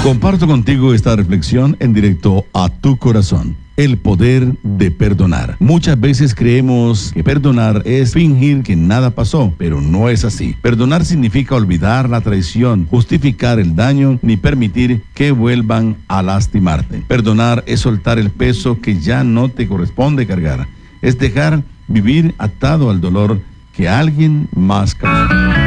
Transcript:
Comparto contigo esta reflexión en directo a tu corazón. El poder de perdonar. Muchas veces creemos que perdonar es fingir que nada pasó, pero no es así. Perdonar significa olvidar la traición, justificar el daño, ni permitir que vuelvan a lastimarte. Perdonar es soltar el peso que ya no te corresponde cargar. Es dejar vivir atado al dolor que alguien más causó.